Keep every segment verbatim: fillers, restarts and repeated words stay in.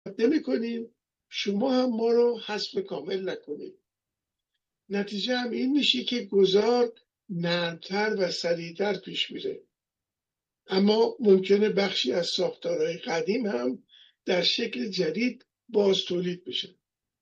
نمی‌کنیم شما هم ما رو حذف کامل نکنید. نتیجه هم این میشه که گذار نرمتر و سریعتر پیش میره، اما ممکنه بخشی از ساختارهای قدیم هم در شکل جدید باز تولید بشن.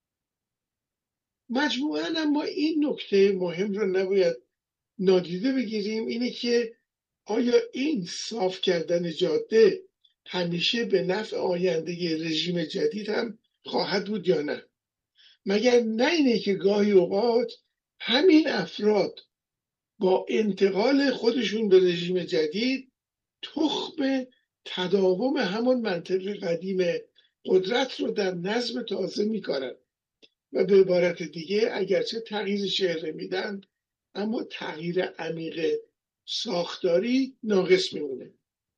مجموعاً ما این نکته مهم رو نباید نادیده بگیریم، اینه که آیا این صاف کردن جاده همیشه به نفع آینده رژیم جدید هم خواهد بود یا نه؟ مگر نه اینه که گاهی اوقات همین افراد با انتقال خودشون به رژیم جدید تخم تداوم همون منطق قدیم قدرت رو در نظم تازه میکارن و به عبارت دیگه اگرچه تغییر چهره میدن اما تغییر عمیق ساختاری ناقص میمونه.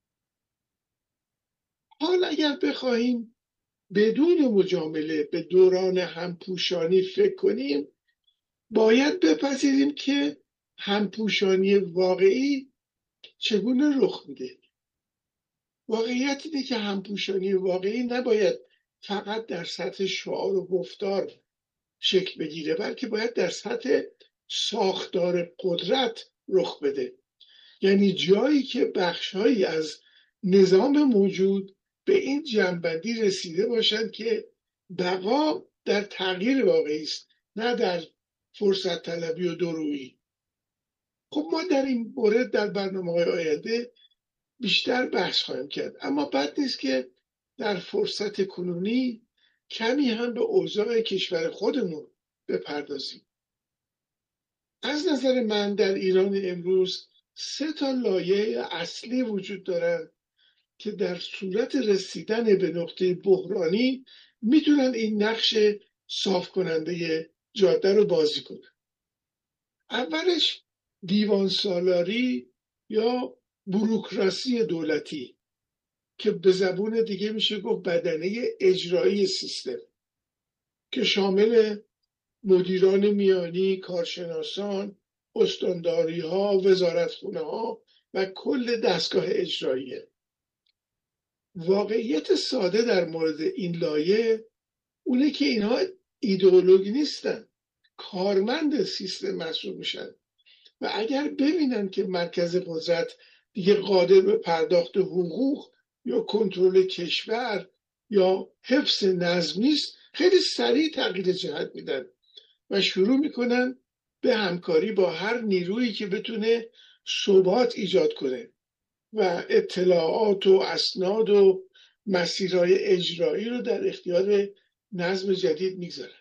حال اگر بخواهیم بدون مجامله به دوران همپوشانی فکر کنیم، باید بپذیریم که همپوشانی واقعی چگونه رخ میده. واقعیت اینه که همپوشانی واقعی نباید فقط در سطح شعار و گفتار شکل بگیره، بلکه باید در سطح ساختار قدرت رخ بده. یعنی جایی که بخشهایی از نظام موجود به این جنبندی رسیده باشند که بقا در تغییر واقعی است، نه در فرصت طلبی و دورویی. خب ما در این مورد در برنامه‌های آینده بیشتر بحث خواهیم کرد، اما بد نیست که در فرصت کنونی کمی هم به اوضاع کشور خودمون بپردازیم. از نظر من در ایران امروز سه تا لایه اصلی وجود دارند که در صورت رسیدن به نقطه بحرانی میتونن این نقش صاف کننده جاده رو بازی کنن. اولش دیوان سالاری یا بوروکراسی دولتی که به زبون دیگه میشه گفت بدنه اجرایی سیستم، که شامل مدیران میانی، کارشناسان، استانداری ها، وزارتخونه ها و کل دستگاه اجراییه. واقعیت ساده در مورد این لایه اونه که اینها ایدئولوژی نیستن، کارمند سیستم محسوب میشن و اگر ببینن که مرکز قدرت دیگه قادر به پرداخت حقوق یا کنترل کشور یا حفظ نظم نیست، خیلی سریع تغییر جهت میدن و شروع میکنن به همکاری با هر نیرویی که بتونه ثبات ایجاد کنه و اطلاعات و اسناد و مسیرهای اجرایی رو در اختیار نظم جدید میگذارن.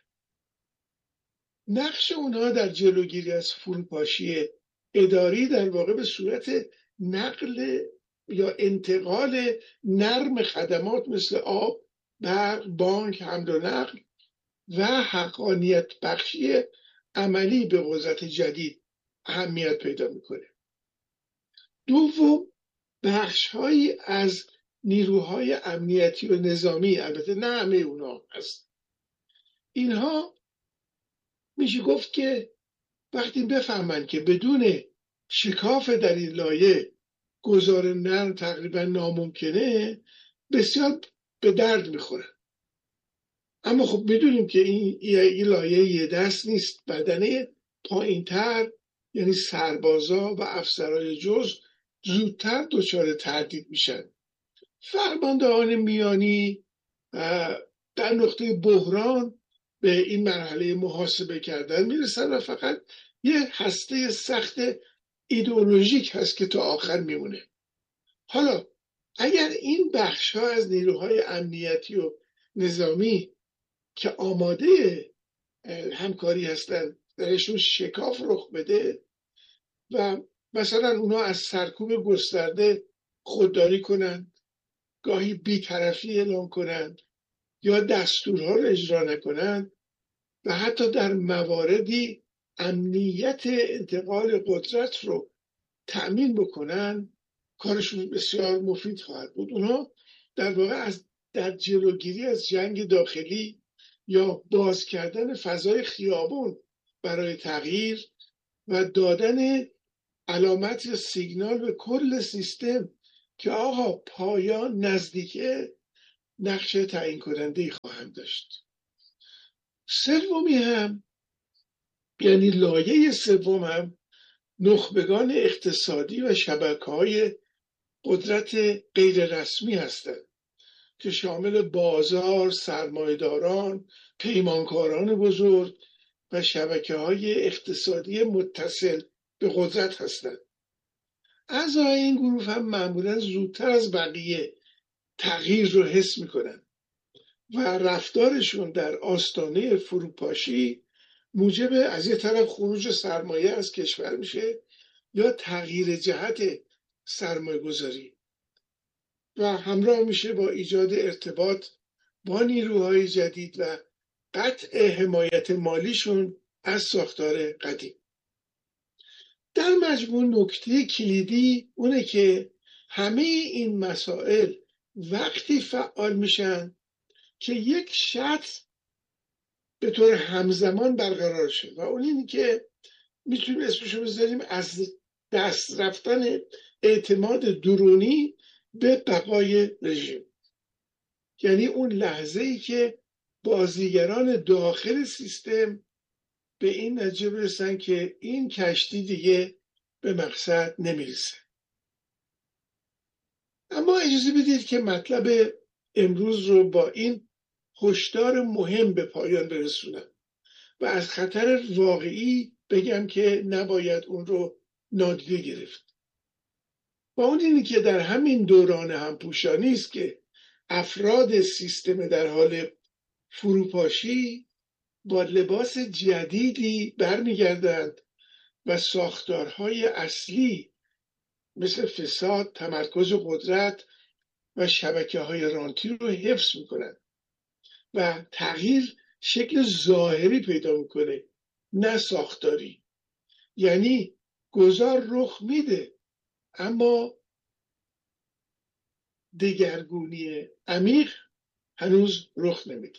نقش اونها در جلوگیری از فروپاشی اداری در واقع به صورت نقل یا انتقال نرم خدمات مثل آب، برق، بانک، حمل و نقل و حقانیت بخشی عملی به قدرت جدید اهمیت پیدا میکنه. دوم، بخشهایی از نیروهای امنیتی و نظامی، البته نه همه اونا هست، اینها میشه گفت که وقتی بفهمن که بدون شکاف در این لایه گذار نرم تقریبا ناممکنه، بسیار به درد میخورن. اما خب میدونیم که این, این لایه یه دست نیست. بدنه پایین تر یعنی سربازا و افسرهای جز زودتر دچار تردید میشن. فرماندهان میانی در نقطه بحران به این مرحله محاسبه کردن میرسن و فقط یه هسته سخت ایدئولوژیک هست که تا آخر میمونه. حالا اگر این بخش ها از نیروهای امنیتی و نظامی که آماده همکاری هستن درشون شکاف رخ بده و مثلا اونا از سرکوب گسترده خودداری کنند، گاهی بی‌طرفی اعلام کنند یا دستورها رو اجرا نکنند و حتی در مواردی امنیت انتقال قدرت رو تأمین بکنن، کارشون بسیار مفید خواهد بود. اونها در واقع از در جلوگیری از جنگ داخلی یا باز کردن فضای خیابون برای تغییر و دادن علامت یا سیگنال به کل سیستم که آقا پایان نزدیکه، نقش تعیین کننده‌ای خواهند داشت. سومی هم، یعنی لایه سوم هم، نخبگان اقتصادی و شبکه‌های قدرت غیر رسمی هستند که شامل بازار، سرمایه‌داران، پیمانکاران بزرگ و شبکه‌های اقتصادی متصل به قدرت هستند. اعضای این گروه هم معمولا زودتر از بقیه تغییر رو حس میکنن و رفتارشون در آستانه فروپاشی موجب از یه طرف خروج سرمایه از کشور میشه یا تغییر جهت سرمایه گذاری و همراه میشه با ایجاد ارتباط با نیروهای جدید و قطع حمایت مالیشون از ساختار قدیم. در مجموع نکته کلیدی اونه که همه این مسائل وقتی فعال میشن که یک شرط به طور همزمان برقرار شه و اون اینی که میتونیم اسمشو بذاریم از دست رفتن اعتماد درونی به بقای رژیم. یعنی اون لحظه ای که بازیگران داخل سیستم به این نتیجه برسن که این کشتی دیگه به مقصد نمیرسه. اما اجازه بدید که مطلب امروز رو با این هشدار مهم به پایان برسونم و از خطر واقعی بگم که نباید اون رو نادیده گرفت. و اون اینی که در همین دوران همپوشانی است که افراد سیستم در حال فروپاشی با لباس جدیدی برمیگردند و ساختارهای اصلی مثل فساد، تمرکز قدرت و شبکه‌های رانتی رو حفظ میکنند و تغییر شکل ظاهری پیدا میکنه نه ساختاری. یعنی گذار رخ میده اما دگرگونی عمیق هنوز رخ نمیده.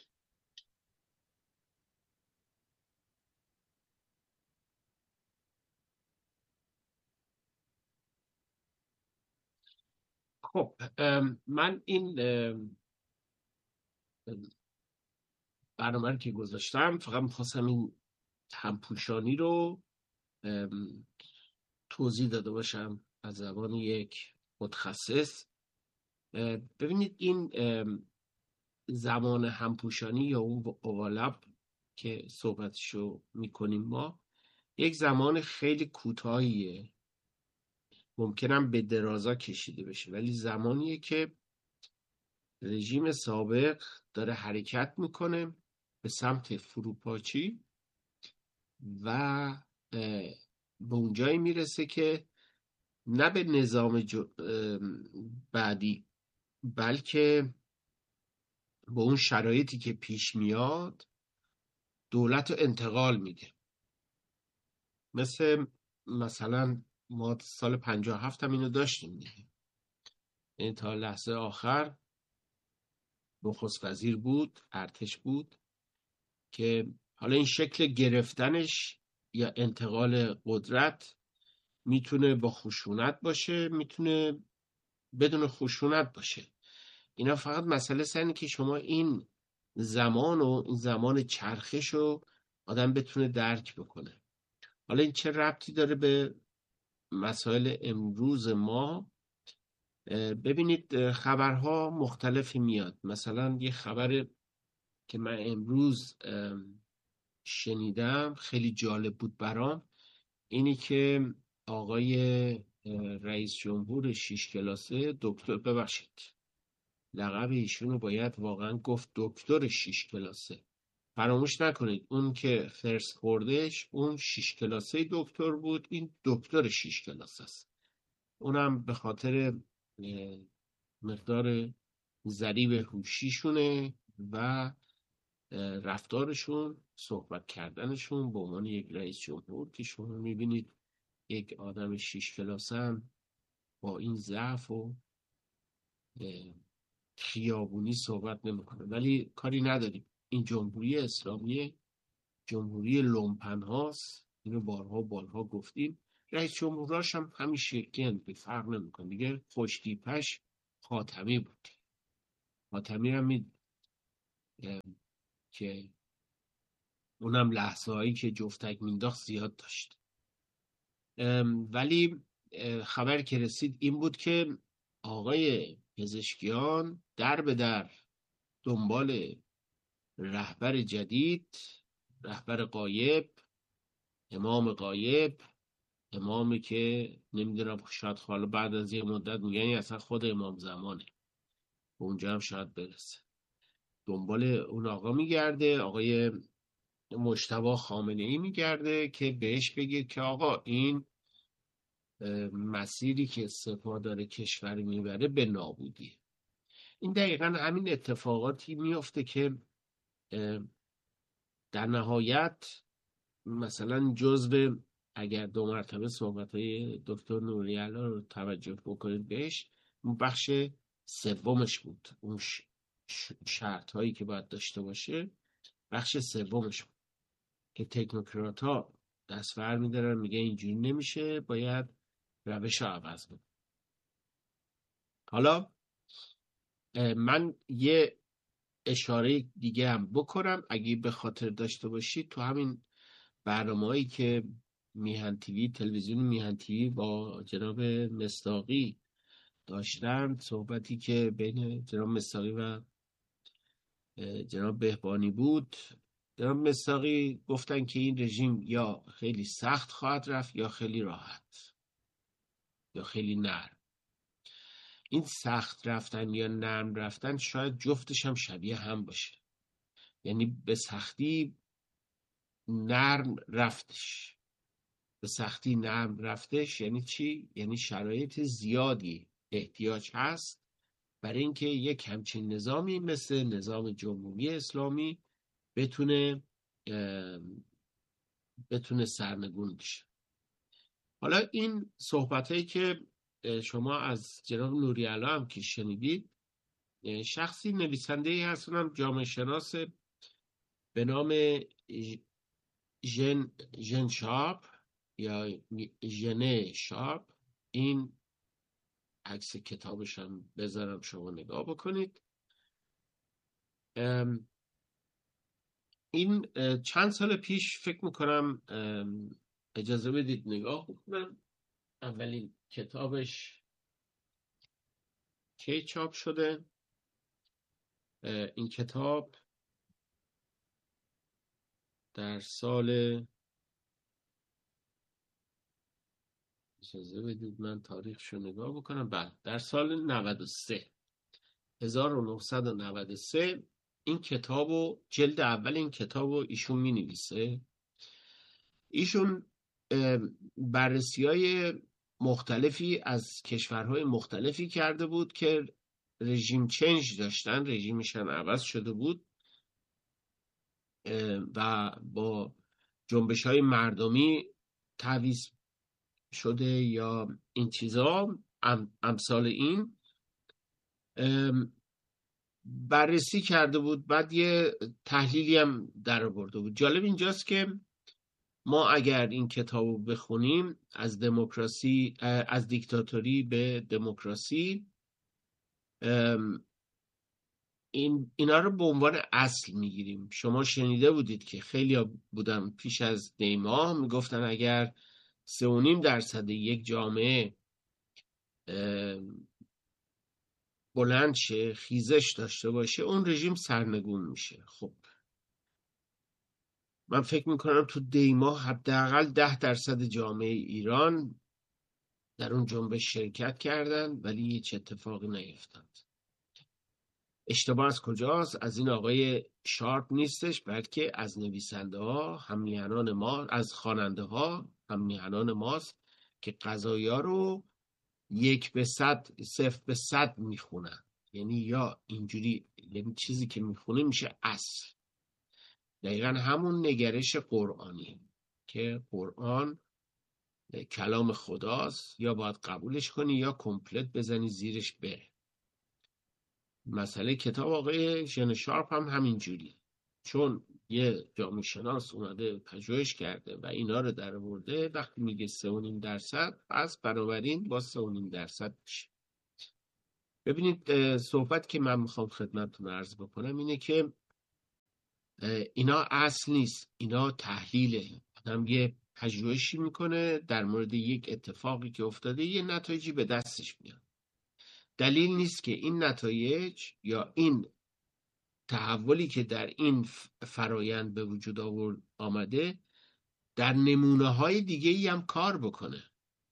خب من این برنامه رو که گذاشتم فقط میخواستم این همپوشانی رو توضیح داده باشم از زبان یک متخصص. ببینید این زمان همپوشانی یا اون اوورلپ که صحبتشو میکنیم ما یک زمان خیلی کوتاهیه، ممکنم به درازا کشیده بشه، ولی زمانیه که رژیم سابق داره حرکت میکنه به سمت فروپاشی و به اونجایی میرسه که نه به نظام بعدی بلکه با اون شرایطی که پیش میاد دولت رو انتقال میده. مثل مثلا ما سال پنجاه و هفت هم اینو داشتیم دیگه، این تا لحظه آخر نخست وزیر بود، ارتش بود که حالا این شکل گرفتنش یا انتقال قدرت میتونه با خشونت باشه، میتونه بدون خشونت باشه. اینا فقط مسئله سنی که شما این زمان و این زمان چرخش رو آدم بتونه درک بکنه. حالا این چه ربطی داره به مسائل امروز ما؟ ببینید خبرها مختلفی میاد. مثلا یه خبر که من امروز شنیدم خیلی جالب بود برام، اینی که آقای رئیس جمهور شش کلاسه، دکتر ببخشید لقب ایشونو باید واقعا گفت دکتر شش کلاسه، فراموش نکنید اون که فرست خوردش اون شش کلاسه دکتر بود، این دکتر شش کلاسه است. اونم به خاطر مقدار ضریب هوشیشونه و رفتارشون، صحبت کردنشون به عنوان یک رئیس جمهور که شما میبینید یک آدم شش کلاسه هم با این ضعف و خیابونی صحبت نمیکنه. ولی کاری نداریم، این جمهوری اسلامی جمهوری لومپن هاست، اینو بارها بارها گفتیم. رئیس جمهوراش هم همین شکلی به فرق نمیکنه دیگه، خوشتیپش خاتمی بود. حاتمی هم می که اونم لحظه هایی که جفتک مینداخت زیاد داشت. ولی خبر که رسید این بود که آقای پزشکیان در به در دنبال رهبر جدید، رهبر غایب، امام غایب، امامی که نمیدونم شاید حالا بعد از یه مدت میگن اصلا خود امام زمانه، اونجا هم شاید برسه. دنبال اون آقا میگرده، آقای مجتبی خامنه ای میگرده که بهش بگه که آقا این مسیری که سپاه داره کشور میبره به نابودی. این دقیقا همین اتفاقاتی میفته که در نهایت مثلا جزو، اگر دو مرتبه صحبت‌های دکتر نوری‌علی رو توجه بکنید بهش، اون بخش سومش بود، اون شرط هایی که باید داشته باشه بخش سومش بود که تکنوکرات ها دست بر می‌دارن میگه اینجوری نمیشه، باید روش رو عوض کنیم. حالا من یه اشاره دیگه هم بکنم اگه به خاطر داشته باشید، تو همین برنامه‌ای که میهن تیوی، تلویزیون میهن تیوی با جناب مصداقی داشتن، صحبتی که بین جناب مصداقی و جناب بهبانی بود، جناب مصداقی گفتن که این رژیم یا خیلی سخت خواهد رفت یا خیلی راحت یا خیلی نرم. این سخت رفتن یا نرم رفتن شاید جفتش هم شبیه هم باشه، یعنی به سختی نرم رفتش. به سختی نرم رفتش یعنی چی؟ یعنی شرایط زیادی احتیاج هست برای اینکه یک همچین نظامی مثل نظام جمهوری اسلامی بتونه بتونه سرنگون بشه. حالا این صحبتایی که شما از جناب نوری‌علی هم که شنیدید، شخصی نویسنده‌ای هستن جامعه شناس به نام ژن ژن شارپ یا ژنه شارپ، این عکس کتابش هم بذارم شما نگاه بکنید. این چند سال پیش فکر میکنم، اجازه بدید نگاه بکنم اولین کتابش کی چاپ شده. این کتاب در سال، اجازه بدید من تاریخشو نگاه بکنم، بعد در سال نود و سه هزار و نهصد و نود و سه این کتابو، جلد اول این کتابو ایشون می نویسه. ایشون بررسی های مختلفی از کشورهای مختلفی کرده بود که رژیم چنج داشتن، رژیمشان عوض شده بود و با جنبش های مردمی تعویض شده یا این چیزا امثال این بررسی کرده بود، بعد یه تحلیلی هم در آورده بود. جالب اینجاست که ما اگر این کتابو بخونیم، از دموکراسی، از دیکتاتوری به دموکراسی، این اینا رو به عنوان اصل میگیریم. شما شنیده بودید که خیلی بودن پیش از دیما میگفتن اگر سه و نیم درصد یک جامعه بلند شه، خیزش داشته باشه، اون رژیم سرنگون میشه. خب من فکر میکنم تو دیما حداقل ده درصد جامعه ایران در اون جنبش شرکت کردن ولی هیچ اتفاقی نیفتاد. اشتباه از کجاست؟ از این آقای شارپ نیستش، بلکه از نویسنده ها، هم میهنان ما، از خواننده ها، هم میهنان ماست که قضایا رو یک به صد، صفر به صد میخونن. یعنی یا اینجوری، یعنی چیزی که میخونه میشه اصل. دقیقا همون نگرش قرآنی که قرآن کلام خداست، یا باید قبولش کنی یا کمپلت بزنی زیرش بره. مسئله کتاب آقای ژن شارپ هم همین جوری، چون یه جامعه شناس اومده پژوهش کرده و اینا رو در آورده، وقتی میگه سه و نیم درصد، پس بنابراین با سه و نیم درصد میشه. ببینید صحبت که من میخوام خدمتتون عرض بکنم اینه که اینا اصل نیست، اینا تحلیله. آدم یه پژوهشی میکنه در مورد یک اتفاقی که افتاده، یه نتایجی به دستش میاد. دلیل نیست که این نتایج یا این تحولی که در این فرایند به وجود آورد آمده در نمونه های دیگه ای هم کار بکنه.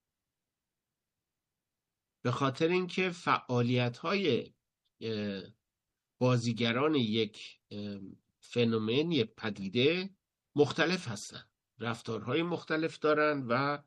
به خاطر اینکه فعالیت های بازیگران یک فنومن، یک پدیده مختلف هستن، رفتارهای مختلف دارن و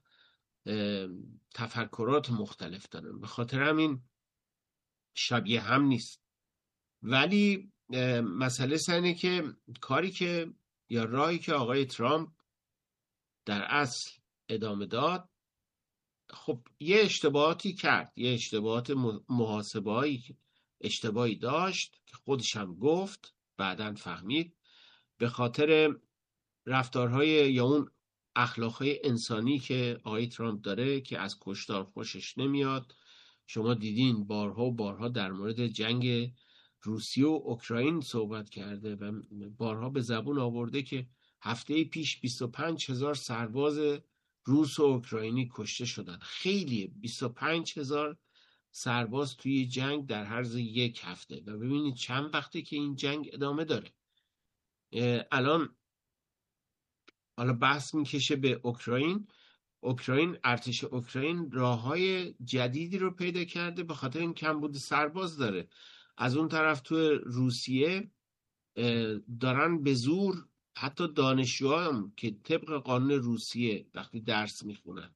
تفکرات مختلف دارن، به خاطر همین شبیه هم نیست. ولی مسئله اینه که کاری که یا راهی که آقای ترامپ در اصل ادامه داد، خب یه اشتباهاتی کرد، یه اشتباهات محاسبه‌ای اشتباهی داشت که خودش هم گفت، بعداً فهمید به خاطر رفتارهای یا اون اخلاقهای انسانی که آقای ترامپ داره که از کشتار خوشش نمیاد. شما دیدین بارها و بارها در مورد جنگ روسیه و اوکراین صحبت کرده و بارها به زبون آورده که هفته پیش بیست و پنج هزار سرباز روس و اوکراینی کشته شدن. خیلیه، بیست و پنج هزار سرباز توی جنگ در عرض یک هفته. و ببینید چند وقته که این جنگ ادامه داره. الان حالا بحث میکشه به اوکراین. اوکراین، ارتش اوکراین راههای جدیدی رو پیدا کرده به خاطر این کمبود سرباز داره. از اون طرف تو روسیه دارن به زور، حتی دانشجوها هم که طبق قانون روسیه وقتی درس میخونن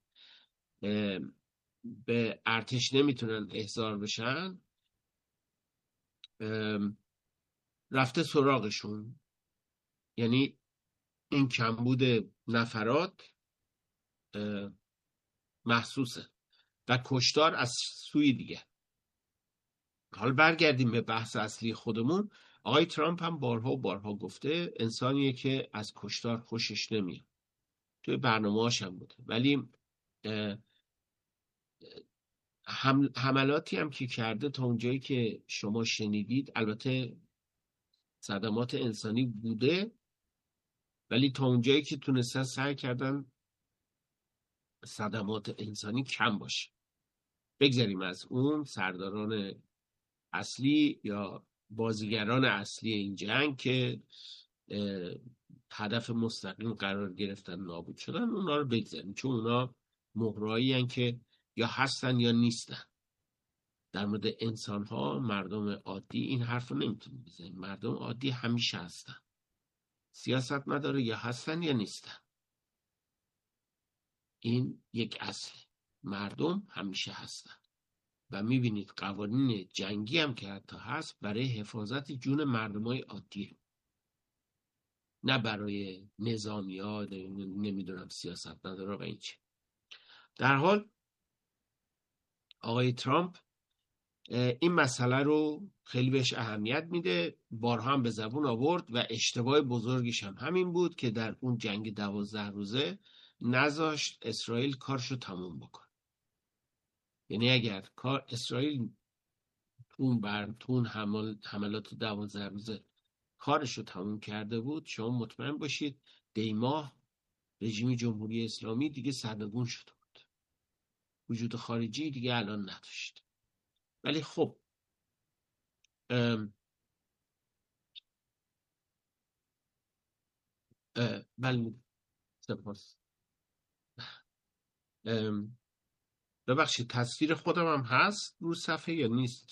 به ارتش نمیتونن احضار بشن، رفته سراغشون. یعنی این کمبود نفرات محسوسه و کشتار از سوی دیگه. حالا برگردیم به بحث اصلی خودمون. آقای ترامپ هم بارها و بارها گفته انسانیه که از کشتار خوشش نمیاد، توی برنامه‌هاش هم بوده. ولی حمل، حملاتی هم که کرده تا اونجایی که شما شنیدید، البته صدمات انسانی بوده، ولی تا اونجایی که تونستن سعی کردن صدمات انسانی کم باشه. بگذاریم از اون سرداران اصلی یا بازیگران اصلی این جنگ که هدف مستقیم قرار گرفتن نابود شدن، اونا رو بگذاریم، چون اونا مهرایی هن که یا هستن یا نیستن. در مورد انسان ها، مردم عادی این حرف رو نمیتونیم بزنیم. مردم عادی همیشه هستن، سیاست مداره یا هستن یا نیستن. این یک اصل، مردم همیشه هستن. و میبینید قوانین جنگی هم که حتی هست برای حفاظت جون مردمای عادیه، نه برای نظامی ها، نمیدونم سیاست مدارا و این چه. در حال آقای ترامپ این مسئله رو خیلی بهش اهمیت میده، بارها هم به زبون آورد و اشتباه بزرگش هم همین بود که در اون جنگ دوازده روزه نذاشت اسرائیل کارشو تموم بکنه. یعنی اگر کار اسرائیل تون بر تون حمل حملات دوازده روزه کارشو تموم کرده بود، شما مطمئن باشید دیماه رژیم جمهوری اسلامی دیگه سرنگون شده بود، وجود خارجی دیگه الان نداشت. ولی خب ام بله سپاس. ببخشید تصویر خودم هم هست رو صفحه یا نیست؟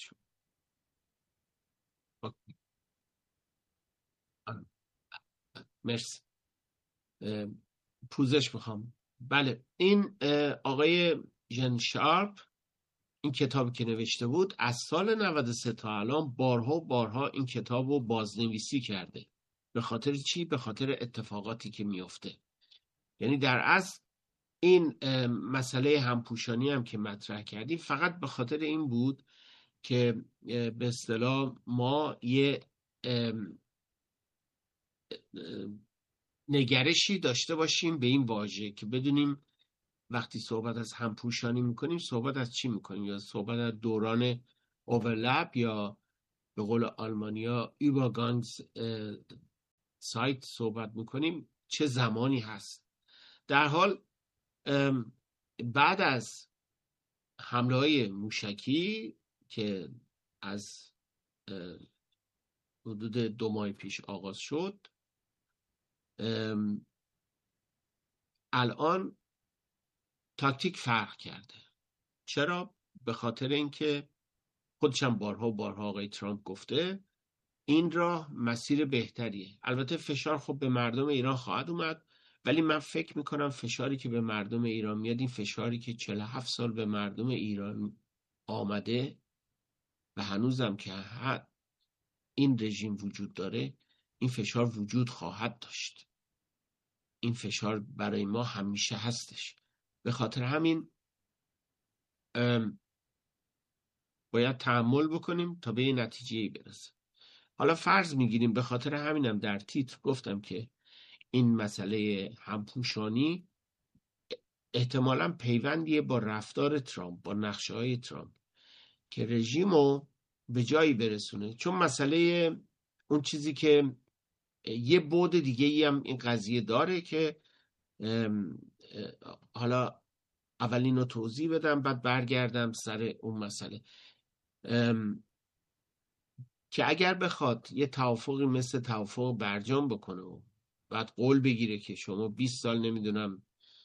مرسی. پوزش میخوام. بله، این آقای ژن شارپ این کتابی که نوشته بود از سال نود و سه تا الان بارها و بارها این کتاب رو بازنویسی کرده. به خاطر چی؟ به خاطر اتفاقاتی که میفته. یعنی در اصل این مسئله همپوشانی هم که مطرح کردیم فقط به خاطر این بود که به اصطلاح ما یه نگرشی داشته باشیم به این واژه که بدونیم وقتی صحبت از همپوشانی میکنیم صحبت از چی میکنیم، یا صحبت از دوران اوورلپ یا به قول آلمانیا übergangs سایت صحبت میکنیم چه زمانی هست. در حال بعد از حمله های موشکی که از حدود دو ماه پیش آغاز شد، الان تاکتیک فرق کرده. چرا؟ به خاطر اینکه خودشم بارها بارها آقای ترامپ گفته این راه مسیر بهتریه. البته فشار خب به مردم ایران خواهد اومد، ولی من فکر میکنم فشاری که به مردم ایران میاد، این فشاری که چهل و هفت سال به مردم ایران آمده و هنوزم که این رژیم وجود داره، این فشار وجود خواهد داشت. این فشار برای ما همیشه هستش. به خاطر همین باید تحمل بکنیم تا به یه نتیجه‌ای برسه. حالا فرض میگیریم، به خاطر همینم در تیتر گفتم که این مسئله همپوشانی احتمالاً پیوندیه با رفتار ترامپ، با نقشه های ترامپ که رژیمو به جایی برسونه. چون مسئله اون چیزی که یه بعد دیگه ای هم این قضیه داره که حالا اولین رو توضیح بدم بعد برگردم سر اون مسئله، که اگر بخواد یه توافقی مثل توافق برجام بکنه و بعد قول بگیره که شما بیست سال نمیدونم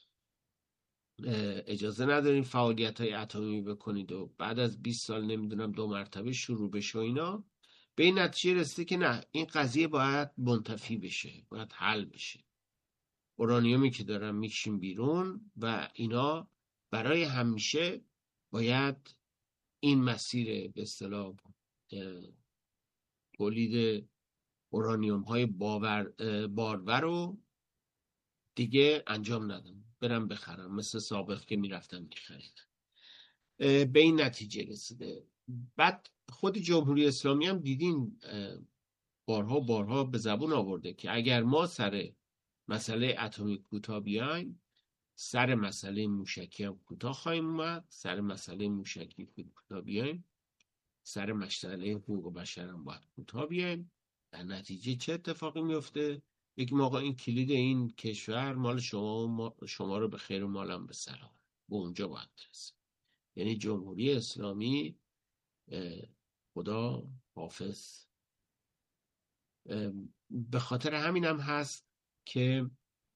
اجازه ندارین فعالیت های اتمی بکنید و بعد از بیست سال نمیدونم دو مرتبه شروع بشه و اینا، به این نتیجه رسیده که نه، این قضیه باید منتفی بشه، باید حل بشه. اورانیومی که دارن میکشیم بیرون و اینا برای همیشه باید این مسیر به اصطلاح تولید اورانیوم های بارور رو دیگه انجام ندم، برم بخرم مثل سابق که میرفتم میخرید. به این نتیجه رسیده. بعد خود جمهوری اسلامی هم دیدین بارها بارها به زبون آورده که اگر ما سر مسئله اتمی کوتاه بیایم، سر مسئله موشکی هم کوتاه خواهیم اومد. سر مسئله موشکی کوتاه بیایم، سر مسئله حقوق بشر هم باید کوتاه بیایم. در نتیجه چه اتفاقی میفته؟ یک موقع این کلید این کشور مال شما ما شما رو به خیر و مالم به سلام، به اونجا باید برسه. یعنی جمهوری اسلامی خدا حافظ. به خاطر همین هم هست که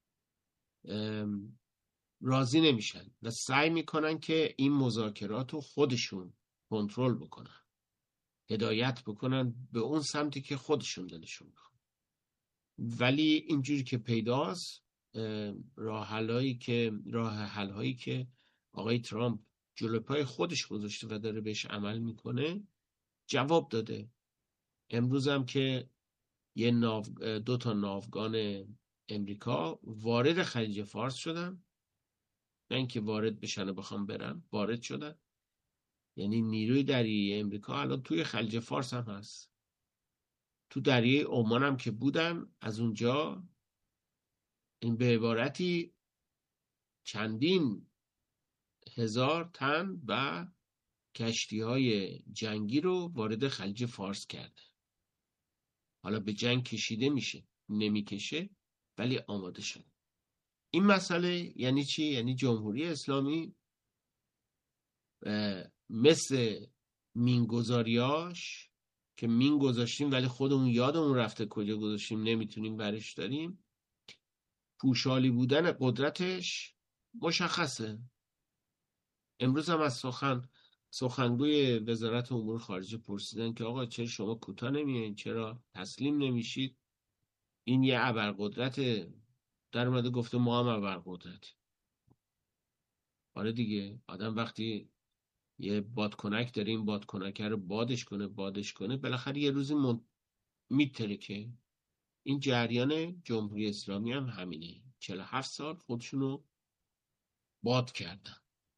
راضی نمیشن و سعی میکنن که این مذاکرات رو خودشون کنترل بکنن، هدایت بکنن به اون سمتی که خودشون دلشون میخواد. ولی اینجوری که پیداست، راه حلایی که راه حل‌هایی که آقای ترامپ جلوی پای خودش گذاشته و داره بهش عمل میکنه جواب داده. امروز هم که یه ناو دو تا ناوگان امریکا وارد خلیج فارس شدن، نه اینکه وارد بشن و بخوام برن، وارد شدن. یعنی نیروی دریایی امریکا الان توی خلیج فارس هم هست. تو دریای عمان هم که بودن، از اونجا این به عبارتی چندین هزار تن و کشتی های جنگی رو وارد خلیج فارس کرده. حالا به جنگ کشیده میشه، نمیکشه، ولی آماده شد. این مسئله یعنی چی؟ یعنی جمهوری اسلامی مثل مینگذاریاش که مین گذاشتیم ولی خودمون یادمون رفته کجا گذاشتیم، نمیتونیم برش داریم. پوشالی بودن قدرتش مشخصه. امروز هم از سخن سخنگوی وزارت امور خارجه پرسیدن که آقا چرا شما کوتاه نمیایین، چرا تسلیم نمیشید؟ این یه ابرقدرت در اومده گفته ما هم ابرقدرت. آره دیگه، آدم وقتی یه بادکنک داره این بادکنک رو بادش کنه بادش کنه بالاخره یه روزی من... میتره که این جریان جمهوری اسلامی هم همینه. چهل و هفت سال خودشونو باد کردن.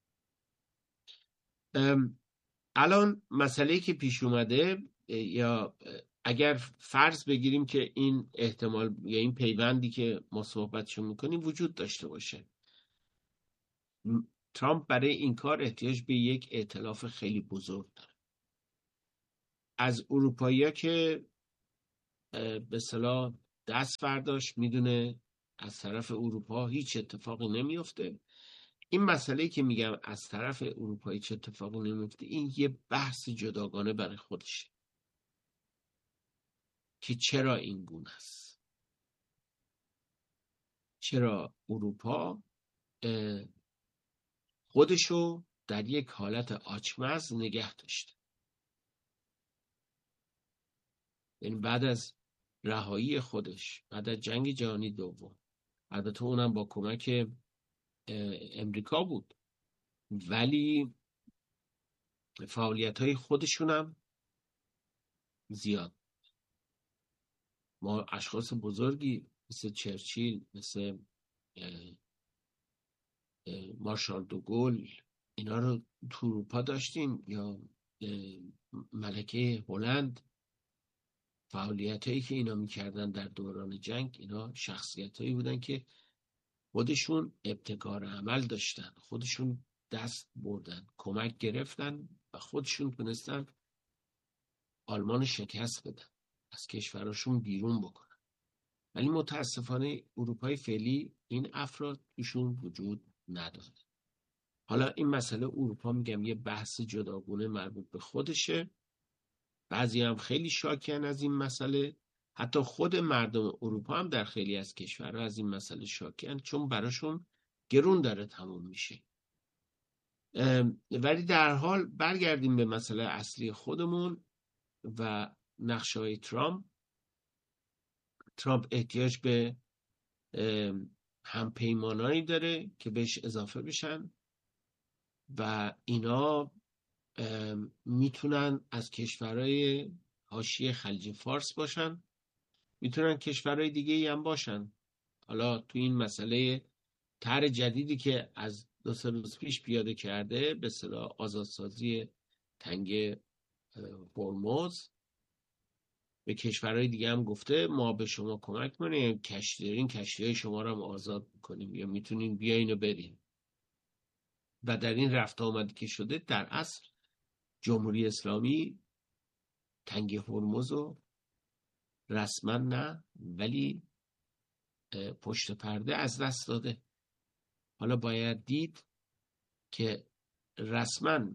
الان مسئله‌ای که پیش اومده، یا اگر فرض بگیریم که این احتمال یا این پیوندی که ما صحبتشو میکنیم وجود داشته باشه، ترامپ برای این کار احتیاج به یک ائتلاف خیلی بزرگ داره. از اروپایی‌ها که به اصطلاح دست برداشت، میدونه از طرف اروپا هیچ اتفاقی نمیفته. این مسئله که میگم از طرف اروپایی چه اتفاقی نمیفته، این یه بحث جداگانه برای خودشه که چرا این گونه است. چرا اروپا خودشو در یک حالت آچمز نگه داشته. یعنی بعد از رهایی خودش، بعد از جنگ جهانی دوم، البته اونم با کمک امریکا بود، ولی فعالیت های خودشون هم زیاد. ما اشخاص بزرگی مثل چرچیل، مثل مارشال دوگل، اینا رو تو اروپا داشتیم، یا ملکه هلند. فعالیت هایی که اینا میکردن در دوران جنگ، اینا شخصیت هایی بودن که خودشون ابتکار عمل داشتن، خودشون دست بردن، کمک گرفتن و خودشون تونستن آلمان شکست بدن، از کشوراشون بیرون بکنن. ولی متاسفانه اروپای فعلی این افراد توشون وجود نداره. حالا این مسئله اروپا، میگم یه بحث جداگونه مربوط به خودشه. بعضی هم خیلی شاکیان از این مسئله، حتی خود مردم اروپا هم در خیلی از کشورها از این مسئله شاکیان، چون براشون گرون داره تموم میشه. ولی در حال برگردیم به مسئله اصلی خودمون و نقشه‌های ترامپ. ترامپ احتیاج به همپیمانایی داره که بهش اضافه بشن و اینا میتونن از کشورهای حاشیه خلیج فارس باشن، میتونن کشورهای دیگه ای هم باشن. حالا تو این مسئله طرح جدیدی که از دو سه روز پیش پیاده کرده، به اصطلاح آزادسازی تنگه هرمز، به کشورهای دیگه هم گفته ما به شما کمک می‌کنیم، کشتی دارین، کشتی‌های شما رو هم آزاد می‌کنیم یا میتونین بیاین و برین. و در این رفت آمدی که شده، در اصل جمهوری اسلامی تنگه هرمز رو رسما نه، ولی پشت پرده از دست داده. حالا باید دید که رسما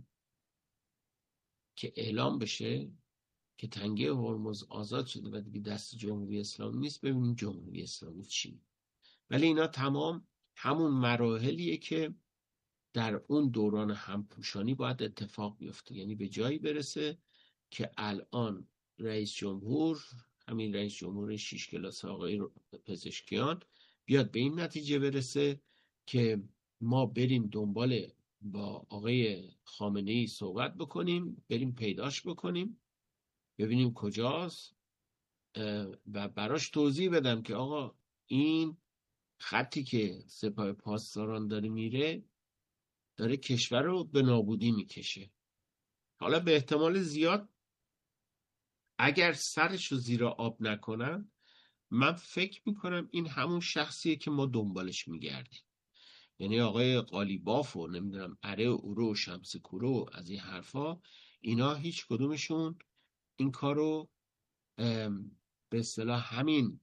که اعلام بشه که تنگه هرمز آزاد شده و دیگه دست جمهوری اسلامی نیست، ببینیم جمهوری اسلامی چی. ولی اینا تمام همون مراحلیه که در اون دوران همپوشانی باید اتفاق بیفته. یعنی به جایی برسه که الان رئیس جمهور، همین رئیس جمهور شش کلاس آقای پزشکیان، بیاد به این نتیجه برسه که ما بریم دنبال با آقای خامنه‌ای صحبت بکنیم، بریم پیداش بکنیم، ببینیم کجاست و براش توضیح بدم که آقا این خطی که سپاه پاسداران داره میره، داره کشور رو به نابودی میکشه. حالا به احتمال زیاد اگر سرش رو زیر آب نکنن، من فکر میکنم این همون شخصیه که ما دنبالش میگردیم. یعنی آقای قالیباف و نمیدونم اره اورو و شمس کورو از این حرفا، اینا هیچ کدومشون این کارو به اصطلاح همین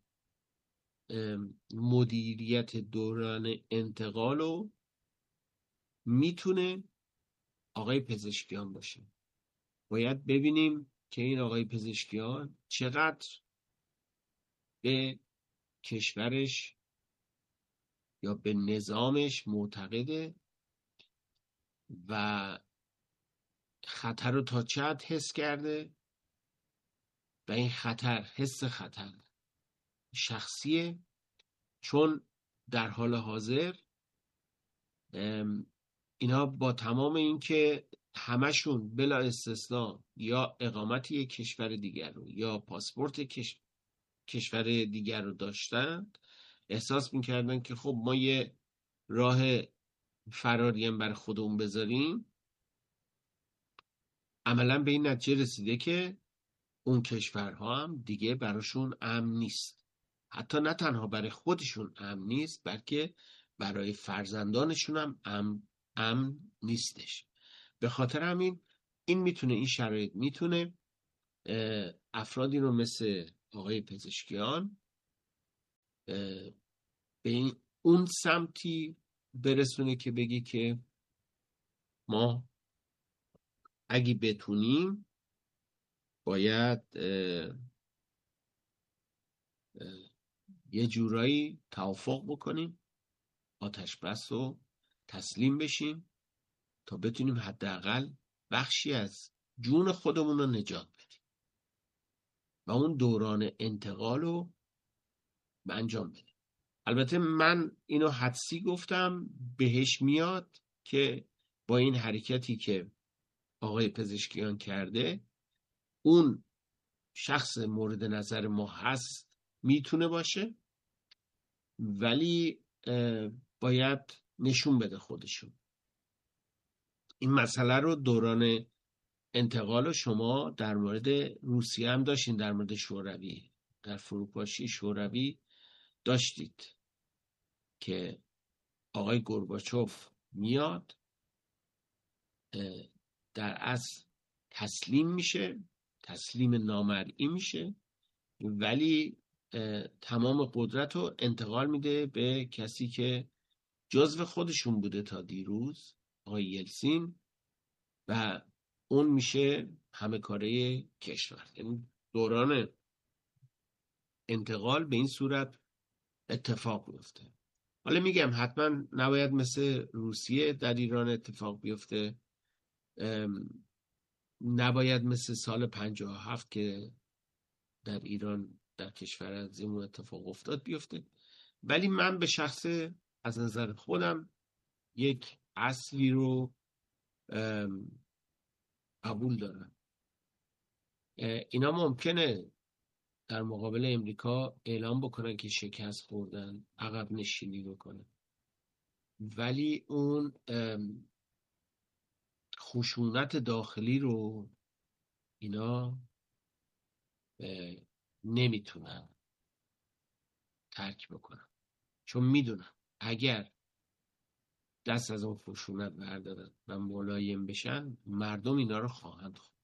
مدیریت دوران انتقالو میتونه آقای پزشکیان باشه. باید ببینیم که این آقای پزشکیان چقدر به کشورش یا به نظامش معتقده و خطر رو تا چه حد حس کرده و این خطر، حس خطر شخصیه، چون در حال حاضر اینا با تمام این که همشون بلا استثناء یا اقامت یک کشور دیگر رو یا پاسپورت کش... کشور دیگر رو داشتن، احساس میکردن که خب ما یه راه فراری هم بر خودمون بذاریم. عملا به این نتیجه رسیده که اون کشورها هم دیگه براشون امن نیست. حتی نه تنها برای خودشون امن نیست، بلکه برای فرزندانشون هم امن, امن نیستش. به خاطر همین این میتونه این شرایط میتونه افرادی رو مثل آقای پزشکیان به این اون سمتی برسونه که بگی که ما اگه بتونیم باید اه اه یه جورایی توافق بکنیم، آتش بس رو تسلیم بشیم تا بتونیم حداقل بخشی از جون خودمون رو نجات بدیم و اون دوران انتقال رو انجام بدیم. البته من اینو حدسی گفتم، بهش میاد که با این حرکتی که آقای پزشکیان کرده اون شخص مورد نظر ما هست میتونه باشه، ولی باید نشون بده خودشون. این مسئله رو دوران انتقال شما در مورد روسیه هم داشتین، در مورد شوروی، در فروپاشی شوروی داشتید که آقای گورباچوف میاد در اصل تسلیم میشه، تسلیم نامرئی میشه، ولی تمام قدرت رو انتقال میده به کسی که جزو خودشون بوده تا دیروز، آقای یلسین، و اون میشه همه کاره کشور. یعنی دوران انتقال به این صورت اتفاق میفته. حالا میگم حتما نباید مثل روسیه در ایران اتفاق بیفته، نباید مثل سال پنجاه و هفت که در ایران در کشور عزیزمون اتفاق افتاد بیفته، ولی من به شخص از نظر خودم یک اصلی رو قبول دارم. اینا ممکنه در مقابل امریکا اعلام بکنن که شکست خوردن، عقب نشینی بکنن، ولی اون خشونت داخلی رو اینا نمیتونن ترک بکنن، چون میدونن اگر دست از اون خشونت بردارن و ملایم بشن مردم اینا رو خواهند خورد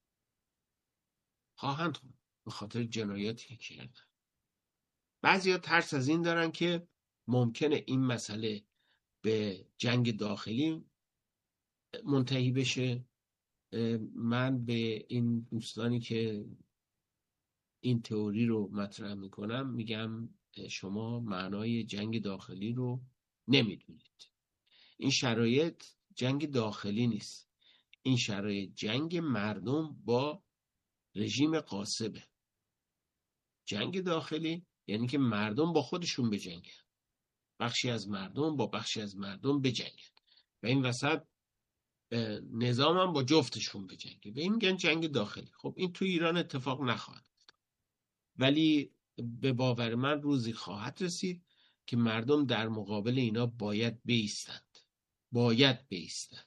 خواهند خورد به خاطر جنایاتی که کردن. بعضیا ترس از این دارن که ممکنه این مسئله به جنگ داخلی منتهی بشه. من به این دوستانی که این تئوری رو مطرح میکنم میگم شما معنای جنگ داخلی رو نمیدونید. این شرایط جنگ داخلی نیست، این شرایط جنگ مردم با رژیم غاصبه. جنگ داخلی یعنی که مردم با خودشون بجنگن، بخشی از مردم با بخشی از مردم بجنگن و این وسط نظام هم با جفتشون بجنگه، به این میگن جنگ داخلی. خب این تو ایران اتفاق نخواهد، ولی به باور من روزی خواهد رسید که مردم در مقابل اینا باید بایستند، باید بایستند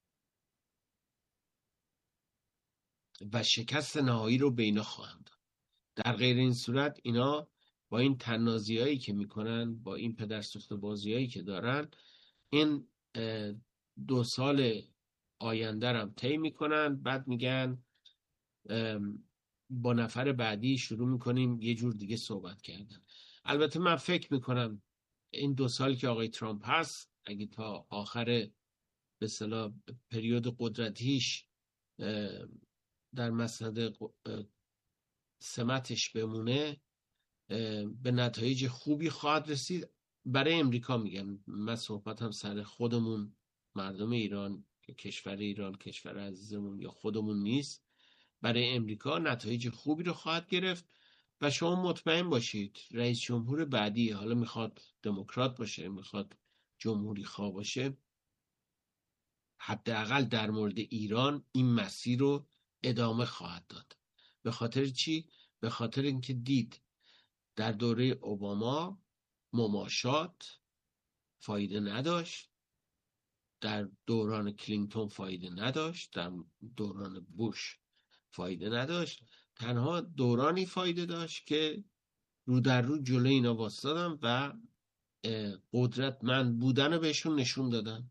و شکست نهایی رو به اینا خواهند داد. در غیر این صورت اینا با این تنازی هایی که میکنن، با این پدرسوخته بازی هایی که دارن، این دو سال آینده هم طی میکنن، بعد میگن با نفر بعدی شروع میکنیم یه جور دیگه صحبت کردن. البته من فکر میکنم این دو سال که آقای ترامپ هست اگه تا آخر به اصطلاح پریود قدرتیش در مسند سمتش بمونه به نتایج خوبی خواهد رسید. برای امریکا میگم، من صحبتم سر خودمون مردم ایران که کشور ایران کشور عزیزمون یا خودمون نیست، برای امریکا نتایج خوبی رو خواهد گرفت و شما مطمئن باشید رئیس جمهور بعدی، حالا میخواد دموکرات باشه میخواد جمهوری خواه باشه، حداقل در مورد ایران این مسیر رو ادامه خواهد داد. به خاطر چی؟ به خاطر اینکه دید در دوره اوباما مماشات فایده نداشت، در دوران کلینتون فایده نداشت، در دوران بوش فایده نداشت، تنها دورانی فایده داشت که رو در رو جلوی اینا واسطادن و قدرتمند بودن رو بهشون نشون دادن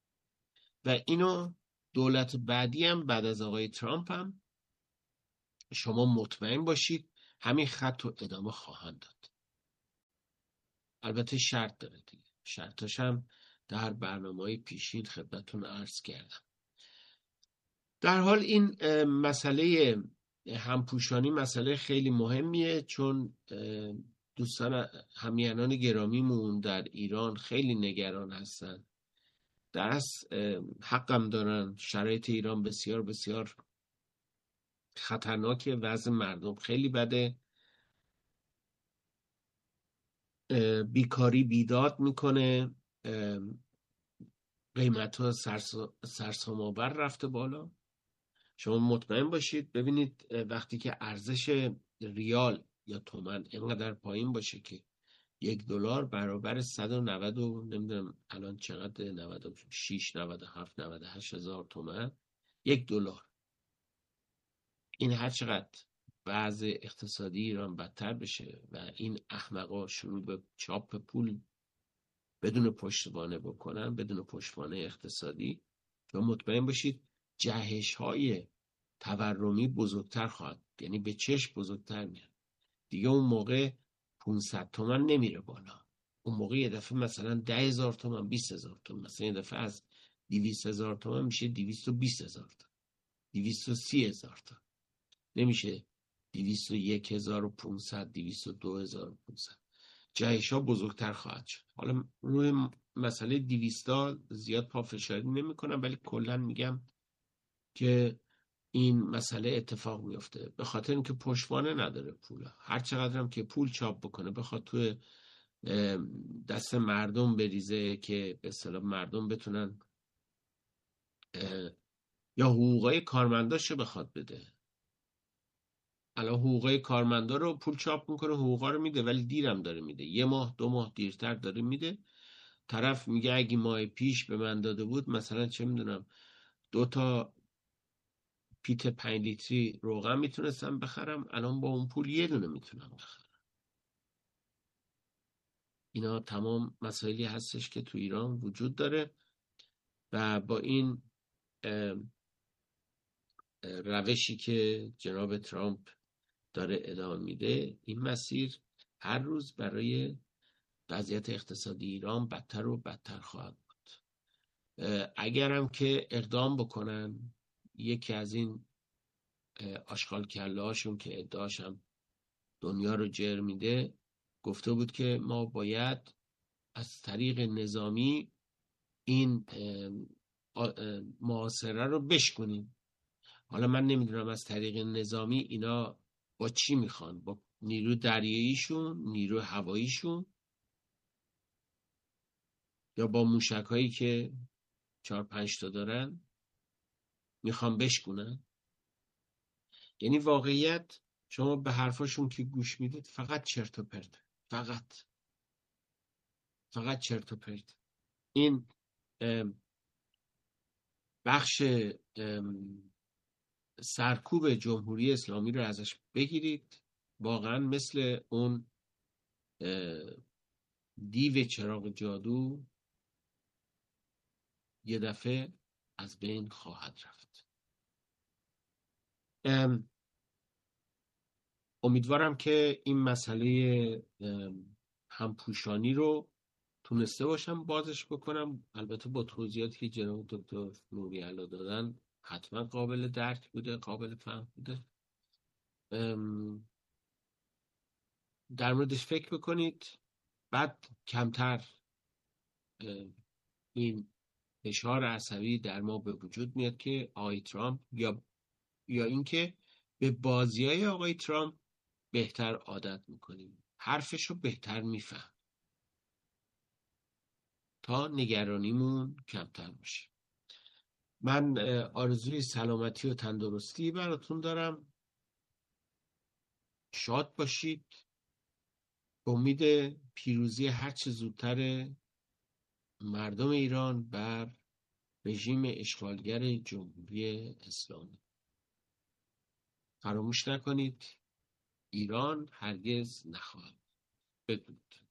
و اینو دولت بعدی هم بعد از آقای ترامپ هم شما مطمئن باشید همین خط رو ادامه خواهند داد. البته شرط داره دیگه، شرطاش هم در برنامه‌های پیشین خدمتتون عرض کردم. در حال این مسئله همپوشانی مسئله خیلی مهمیه، چون دوستان همیهنان گرامیمون در ایران خیلی نگران هستن. در اصل حقم دارن، شرایط ایران بسیار بسیار خطرناکه، وضع مردم خیلی بده، بیکاری بیداد میکنه، قیمت ها سرسام آور رفته بالا. شما مطمئن باشید ببینید وقتی که ارزش ریال یا تومان اینقدر پایین باشه که یک دلار برابر صد و نود و نمیدونم الان چقدر، نود و شش نود و هفت نود و هشت هزار تومان یک دلار، این هر چقدر وضع اقتصادی ایران بدتر بشه و این احمقا شروع به چاپ پول بدون پشتوانه بکنن، بدون پشتوانه اقتصادی، شما مطمئن باشید جهش های تورمی بزرگتر خواهد، یعنی به چشم بزرگتر میاد دیگه. اون موقع پانصد تومن نمیره بالا، اون موقع یه دفعه مثلا ده هزار تومن، بیست هزار تومن، مثلا یه دفعه از دویست هزار تومن میشه دویست و بیست هزار تومن، دویست و سی هزار تومن، نمیشه دویست و یک هزار و پانصد، دویست و دو هزار و پانصد. جهش ها بزرگتر خواهد شد. حالا روی مسئله دویستا زیاد پافشاری نمی کنم، ولی کلا میگم که این مسئله اتفاق میفته به خاطر اینکه پشتوانه نداره پول. هر چقدر هم که پول چاپ بکنه بخواد توی دست مردم بریزه که به اصطلاح مردم بتونن یا حقوقای کارمنداشو بخواد بده. الان حقوقای کارمندا رو پول چاپ میکنه، حقوقا رو میده، ولی دیرم داره میده، یه ماه دو ماه دیرتر داره میده. طرف میگه اگه ماه پیش به من داده بود مثلا چه میدونم دو تا پیت پنج لیتری روغن میتونستم بخرم، الان با اون پول یه دونه میتونم بخرم. اینا تمام مسائلی هستش که تو ایران وجود داره و با این روشی که جناب ترامپ داره ادامه میده، این مسیر هر روز برای وضعیت اقتصادی ایران بدتر و بدتر خواهد بود. اگرم که اقدام بکنن، یکی از این آشغال کله هاشون که ادعاشم دنیا رو جر میده گفته بود که ما باید از طریق نظامی این محاصره رو بشکنیم. حالا من نمیدونم از طریق نظامی اینا با چی میخوان، با نیرو دریاییشون، نیرو هواییشون، یا با موشک هایی که چهار پنج تا دارن میخوان بشکنن. یعنی واقعیت شما به حرفاشون که گوش میدید فقط چرت و پرت، فقط فقط چرت و پرت. این بخش سرکوب جمهوری اسلامی رو ازش بگیرید، واقعا مثل اون دیو چراغ جادو یه دفعه از بین خواهد رفت. امیدوارم که این مسئله همپوشانی رو تونسته باشم بازش بکنم. البته با توضیحاتی که جناب دکتر نوری‌علا دادن حتما قابل درک بوده، قابل فهم بوده. در موردش فکر بکنید، بعد کمتر این فشار عصبی در ما به وجود میاد که آقای ترامپ یا یا اینکه به بازیای آقای ترامپ بهتر عادت میکنیم، حرفشو بهتر میفهم تا نگرانیمون کمتر باشه. من آرزوی سلامتی و تندرستی براتون دارم. شاد باشید. امید پیروزی هرچه زودتر مردم ایران بر رژیم اشغالگر جمهوری اسلامی. فراموش نکنید ایران هرگز نخواهد. بدرود.